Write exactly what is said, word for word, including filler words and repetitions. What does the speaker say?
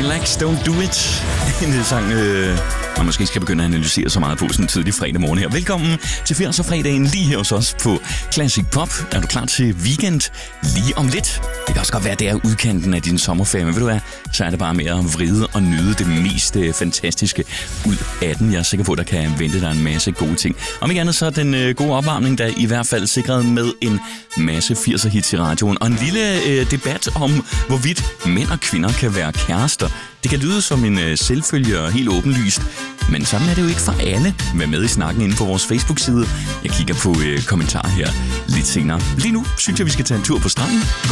Relax, Don't Do It. En sang, øh, man måske skal begynde at analysere så meget på sådan en tidlig fredag morgen her. Velkommen til firser-fredagen lige her hos os på Classic Pop. Er du klar til weekend lige om lidt? Det kan også godt være, det er udkanten af din sommerferie, men ved du hvad, så er det bare med at vride og nyde det mest øh, fantastiske ud af den. Jeg er sikker på, at der kan vente dig en masse gode ting. Om ikke andet så er den øh, gode opvarmning, der i hvert fald sikret med en masse firser-hits i radioen. Og en lille øh, debat om, hvorvidt mænd og kvinder kan være kærester. Det kan lyde som en øh, selvfølge og helt åbenlyst, men sådan er det jo ikke for alle. Vær med i snakken inde på vores Facebook-side. Jeg kigger på øh, kommentarer her lidt senere. Lige nu synes jeg, vi skal tage en tur på stranden.